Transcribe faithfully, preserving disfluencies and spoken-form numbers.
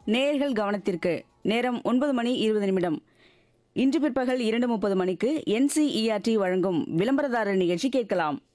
நேயர்கள் கவனத்திற்கு நேரம் ஒன்பது மணி இருபது நிமிடம். இன்று பிற்பகல் இரண்டு முப்பது மணிக்கு என்சிஇஆர்டி வழங்கும் விளம்பரதாரர் நிகழ்ச்சி கேட்கலாம்.